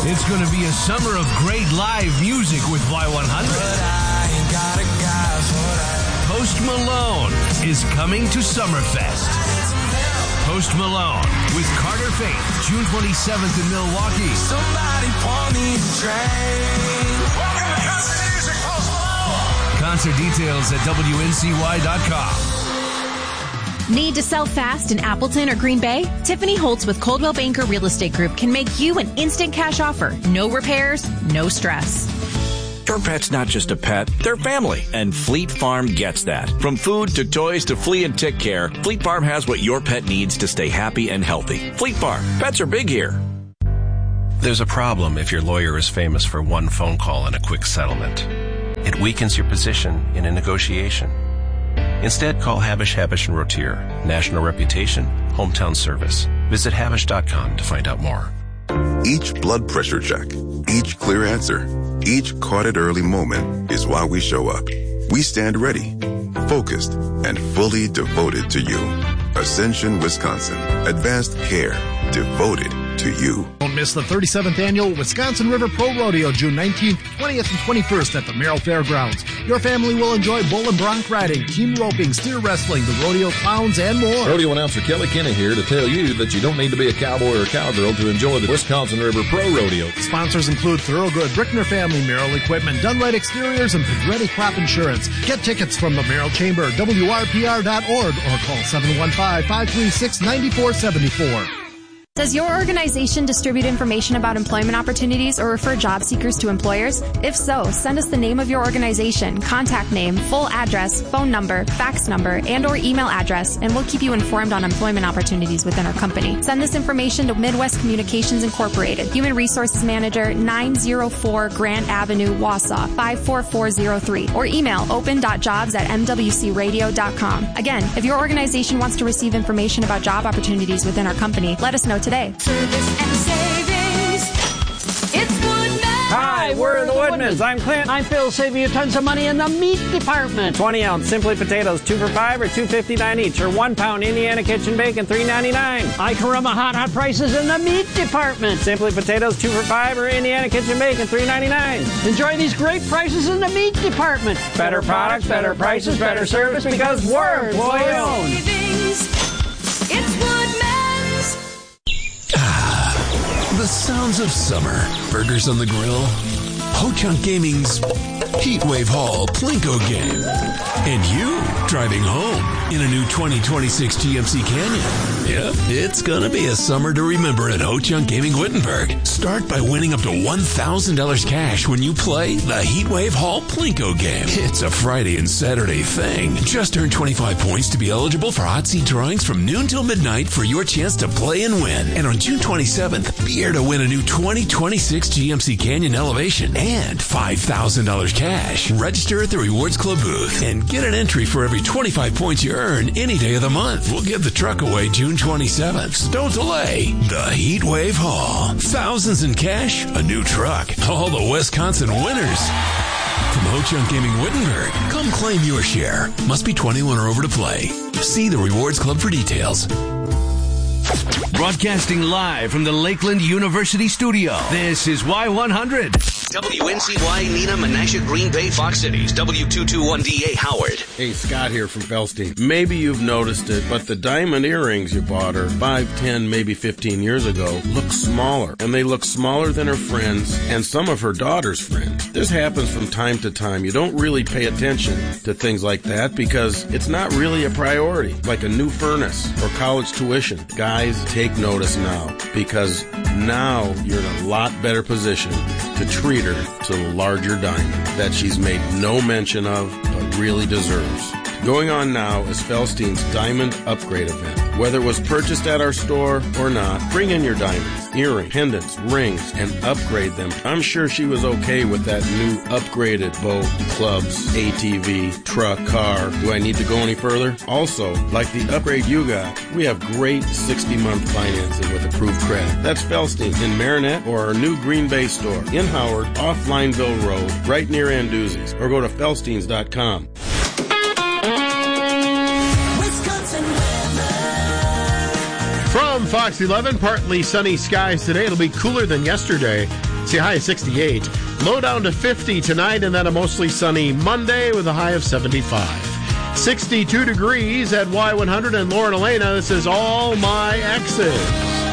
It's going to be a summer of great live music with Y100. Post Malone is coming to Summerfest. Post Malone with Carter Faith, June 27th in Milwaukee. Somebody pour me a drink. Welcome to Country Music, Post Malone. Concert details at WNCY.com. Need to sell fast in Appleton or Green Bay? Tiffany Holtz with Coldwell Banker Real Estate Group can make you an instant cash offer. No repairs, no stress. Your pet's not just a pet, they're family, and Fleet Farm gets that. From food to toys to flea and tick care, Fleet Farm has what your pet needs to stay happy and healthy. Fleet Farm, pets are big here. There's a problem if your lawyer is famous for one phone call and a quick settlement. It weakens your position in a negotiation. Instead, call Habish, Habish & Rotier. National reputation, hometown service. Visit Habish.com to find out more. Each blood pressure check, each clear answer, each caught it early moment is why we show up. We stand ready, focused, and fully devoted to you. Ascension, Wisconsin. Advanced care devoted to you. Don't miss the 37th annual Wisconsin River Pro Rodeo, June 19th, 20th, and 21st at the Merrill Fairgrounds. Your family will enjoy bull and bronc riding, team roping, steer wrestling, the rodeo clowns, and more. Rodeo announcer Kelly Kinney here to tell you that you don't need to be a cowboy or a cowgirl to enjoy the Wisconsin River Pro Rodeo. Sponsors include Thoroughgood, Brickner Family, Merrill Equipment, Dunlight Exteriors, and Pedretti Crop Insurance. Get tickets from the Merrill Chamber, WRPR.org, or call 715-536-9474. Does your organization distribute information about employment opportunities or refer job seekers to employers? If so, send us the name of your organization, contact name, full address, phone number, fax number, and or email address, and we'll keep you informed on employment opportunities within our company. Send this information to Midwest Communications Incorporated, Human Resources Manager, 904 Grant Avenue, Wausau, 54403, or email open.jobs@mwcradio.com. Again, if your organization wants to receive information about job opportunities within our company, let us know today. Service and savings. It's Woodman. Hi, we're the Woodmans. I'm Clint. I'm Phil, saving you tons of money in the meat department. 20-ounce Simply Potatoes, 2 for $5 or $2.59 each, or 1 pound Indiana Kitchen Bacon, $3.99. Ikarama hot prices in the meat department. Simply Potatoes, 2 for $5 or Indiana Kitchen Bacon, $3.99. Enjoy these great prices in the meat department. Better products, better prices, better service, because we're employee-owned. It's Woodman's. The sounds of summer. Burgers on the grill. Ho-Chunk Gaming's Heatwave Hall Plinko game. And you driving home in a new 2026 GMC Canyon. Yep, it's gonna be a summer to remember at Ho-Chunk Gaming Wittenberg. Start by winning up to $1,000 cash when you play the Heatwave Hall Plinko game. It's a Friday and Saturday thing. Just earn 25 points to be eligible for hot seat drawings from noon till midnight for your chance to play and win. And on June 27th, be here to win a new 2026 GMC Canyon Elevation and $5,000 cash. Register at the Rewards Club booth and get an entry for every 25 points you earn any day of the month. We'll give the truck away June 27th. So don't delay. The Heatwave Hall. Thousands in cash, a new truck. All the Wisconsin winners. From Ho-Chunk Gaming Wittenberg, come claim your share. Must be 21 or over to play. See the Rewards Club for details. Broadcasting live from the Lakeland University studio. This is Y100. WNCY, Nina, Menasha, Green Bay, Fox Cities, W221DA, Howard. Hey, Scott here from Felstein. Maybe you've noticed it, but the diamond earrings you bought her 5, 10, maybe 15 years ago look smaller. And they look smaller than her friends and some of her daughter's friends. This happens from time to time. You don't really pay attention to things like that because it's not really a priority, like a new furnace or college tuition. Guys, take notice now, because now you're in a lot better position to treat her to the larger diamond that she's made no mention of but really deserves. Going on now is Felstein's Diamond Upgrade event. Whether it was purchased at our store or not, bring in your diamonds, earrings, pendants, rings, and upgrade them. I'm sure she was okay with that new upgraded boat, clubs, ATV, truck, car. Do I need to go any further? Also, like the upgrade you got, we have great 60-month financing with approved credit. That's Felstein in Marinette or our new Green Bay store in Howard off Lineville Road, right near Anduzzi's, or go to felsteins.com. From Fox 11, partly sunny skies today. It'll be cooler than yesterday. See a high of 68. Low down to 50 tonight, and then a mostly sunny Monday with a high of 75. 62 degrees at Y100 and Lauren Elena. This is All My Exes.